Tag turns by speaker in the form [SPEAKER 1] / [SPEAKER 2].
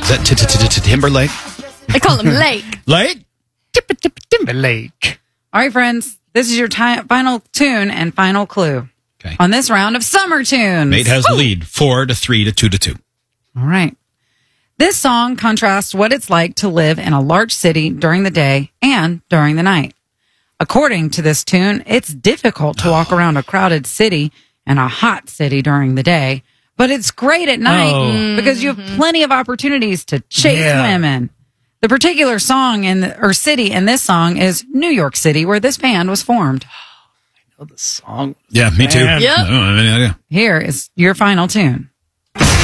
[SPEAKER 1] Is that Timberlake?
[SPEAKER 2] They call him Lake.
[SPEAKER 1] Lake?
[SPEAKER 3] Timberlake.
[SPEAKER 4] All right, friends. This is your final tune and final clue.
[SPEAKER 1] Okay.
[SPEAKER 4] On this round of Summer Tunes.
[SPEAKER 1] Nate has the lead, 4-3 to 2-2.
[SPEAKER 4] All right. This song contrasts what it's like to live in a large city during the day and during the night. According to this tune, it's difficult to walk around a crowded city and a hot city during the day, but it's great at night because you have plenty of opportunities to chase women. The particular song or city in this song is New York City, where this band was formed.
[SPEAKER 3] I know the song.
[SPEAKER 1] Yeah, me too.
[SPEAKER 3] Man.
[SPEAKER 2] Yep.
[SPEAKER 1] I don't have any idea.
[SPEAKER 4] Here is your final tune.